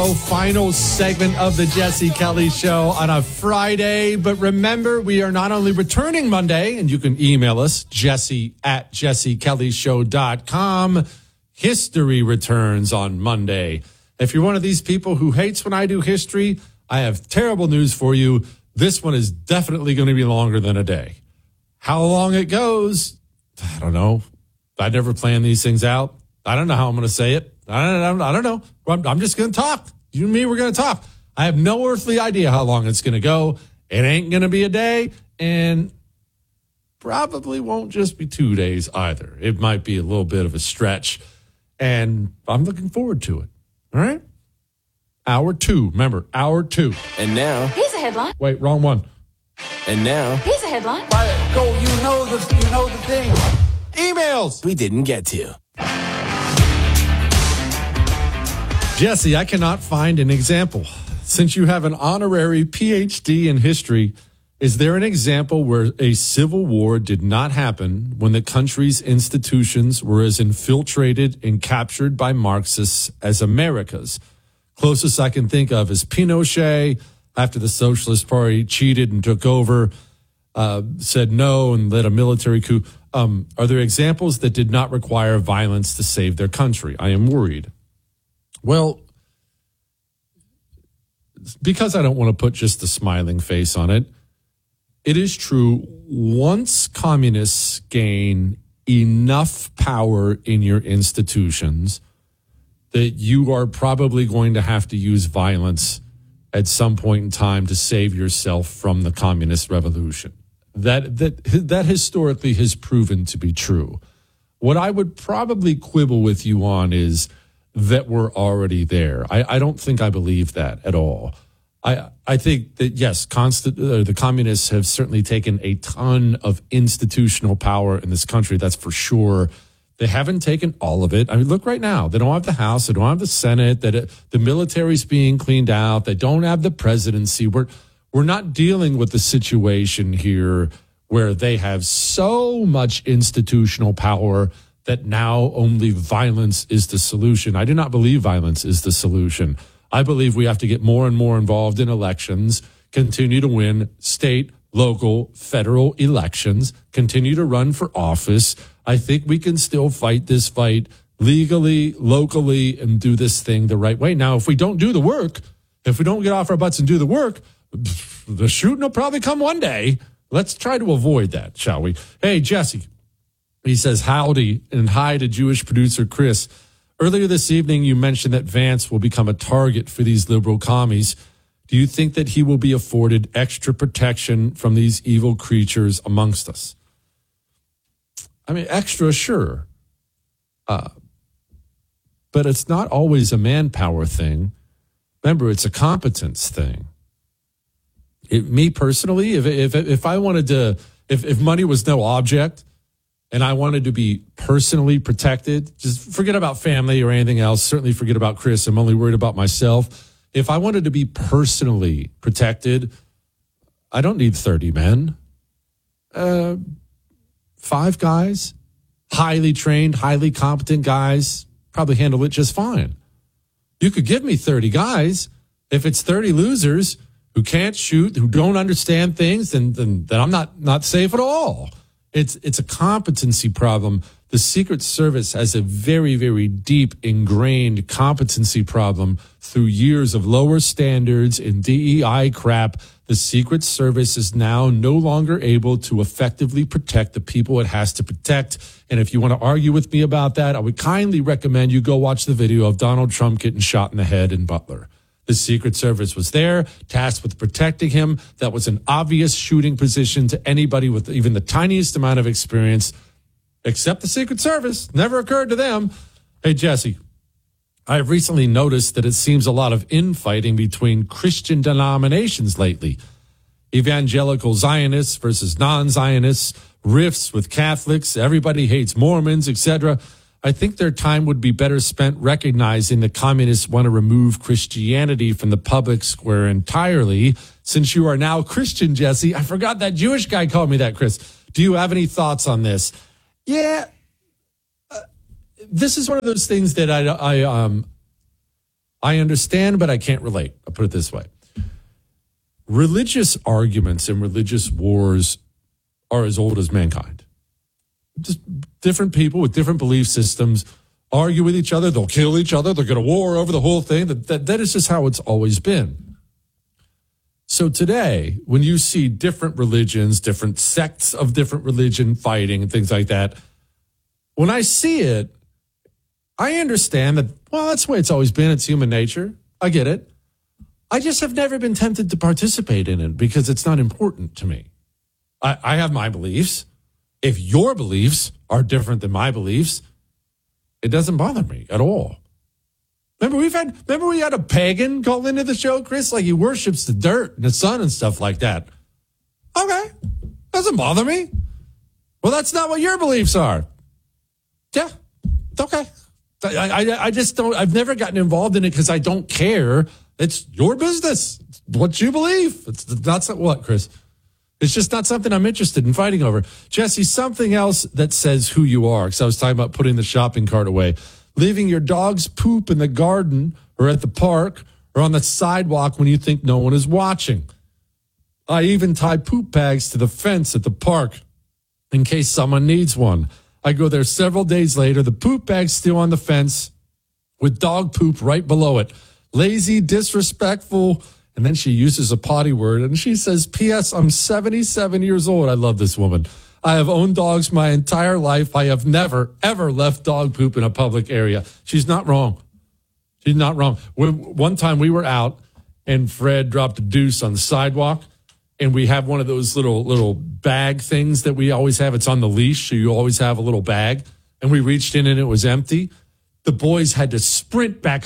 go. Final segment of the Jesse Kelly Show on a Friday. But remember, we are not only returning Monday, and you can email us, jesse@jessekellyshow.com. History returns on Monday. If you're one of these people who hates when I do history, I have terrible news for you. This one is definitely going to be longer than a day. How long it goes, I don't know. I never plan these things out. I don't know how I'm going to say it. I don't know. I'm just going to talk. You and me, we're going to talk. I have no earthly idea how long it's going to go. It ain't going to be a day, and probably won't just be 2 days either. It might be a little bit of a stretch, and I'm looking forward to it. All right? Hour 2. Remember, hour 2. And now, here's a headline. Wait, wrong one. And now, here's a headline. Go, you know the thing. Emails we didn't get to. Jesse, I cannot find an example. Since you have an honorary PhD in history, is there an example where a civil war did not happen when the country's institutions were as infiltrated and captured by Marxists as America's? Closest I can think of is Pinochet, after the Socialist Party cheated and took over, said no and led a military coup. Are there examples that did not require violence to save their country? I am worried. Well, because I don't want to put just a smiling face on it, it is true, once communists gain enough power in your institutions that you are probably going to have to use violence at some point in time to save yourself from the communist revolution. That historically has proven to be true. What I would probably quibble with you on is that we're already there. I don't think I believe that at all. I think that, yes, the communists have certainly taken a ton of institutional power in this country. That's for sure. They haven't taken all of it. I mean, look right now. They don't have the House. They don't have the Senate. The military's being cleaned out. They don't have the presidency. We're not dealing with the situation here where they have so much institutional power that now only violence is the solution. I do not believe violence is the solution. I believe we have to get more and more involved in elections, continue to win state, local, federal elections, continue to run for office. I think we can still fight this fight legally, locally, and do this thing the right way. Now, if we don't do the work, if we don't get off our butts and do the work, the shooting will probably come one day. Let's try to avoid that, shall we? Hey, Jesse. He says, howdy, and hi to Jewish producer Chris. Earlier this evening, you mentioned that Vance will become a target for these liberal commies. Do you think that he will be afforded extra protection from these evil creatures amongst us? I mean, extra, sure. But it's not always a manpower thing. Remember, it's a competence thing. Me personally, if I wanted to, if money was no object and I wanted to be personally protected, just forget about family or anything else. Certainly forget about Chris. I'm only worried about myself. If I wanted to be personally protected, I don't need 30 men. 5 guys, highly trained, highly competent guys, probably handle it just fine. You could give me 30 guys. If it's 30 losers who can't shoot, who don't understand things, then I'm not safe at all. It's a competency problem. The Secret Service has a very, very deep ingrained competency problem through years of lower standards and DEI crap. The Secret Service is now no longer able to effectively protect the people it has to protect. And if you want to argue with me about that, I would kindly recommend you go watch the video of Donald Trump getting shot in the head in Butler. The Secret Service was there, tasked with protecting him. That was an obvious shooting position to anybody with even the tiniest amount of experience, except the Secret Service. Never occurred to them. Hey, Jesse, I have recently noticed that it seems a lot of infighting between Christian denominations lately. Evangelical Zionists versus non-Zionists, rifts with Catholics, everybody hates Mormons, etc. I think their time would be better spent recognizing that communists want to remove Christianity from the public square entirely. Since you are now Christian, Jesse, I forgot that Jewish guy called me that, Chris. Do you have any thoughts on this? Yeah, this is one of those things that I understand, but I can't relate. I'll put it this way. Religious arguments and religious wars are as old as mankind. Just different people with different belief systems argue with each other. They'll kill each other. They'll go to war over the whole thing. That is just how it's always been. So today, when you see different religions, different sects of different religion fighting and things like that, when I see it, I understand that, well, that's the way it's always been. It's human nature. I get it. I just have never been tempted to participate in it because it's not important to me. I have my beliefs. If your beliefs are different than my beliefs, it doesn't bother me at all. Remember we had a pagan call into the show, Chris? Like he worships the dirt and the sun and stuff like that. Okay. Doesn't bother me. Well, that's not what your beliefs are. Yeah. Okay. I just don't, I've never gotten involved in it because I don't care. It's your business. It's what you believe. It's not what, Chris? It's just not something I'm interested in fighting over. Jesse, something else that says who you are, because I was talking about putting the shopping cart away. Leaving your dog's poop in the garden or at the park or on the sidewalk when you think no one is watching. I even tie poop bags to the fence at the park in case someone needs one. I go there several days later. The poop bag's still on the fence with dog poop right below it. Lazy, disrespectful. And then she uses a potty word and she says, P.S. I'm 77 years old. I love this woman. I have owned dogs my entire life. I have never, ever left dog poop in a public area. She's not wrong. She's not wrong. One time we were out and Fred dropped a deuce on the sidewalk and we have one of those little bag things that we always have. It's on the leash, so you always have a little bag. And we reached in and it was empty. The boys had to sprint back